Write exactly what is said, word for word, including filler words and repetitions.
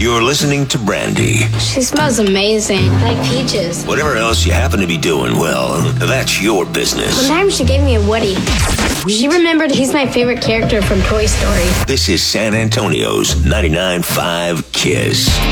You're listening to Brandy. She smells amazing, like peaches. Whatever else you happen to be doing, well, that's your business. One time she gave me a Woody. She remembered he's my favorite character from Toy Story. This is San Antonio's ninety-nine point five Kiss.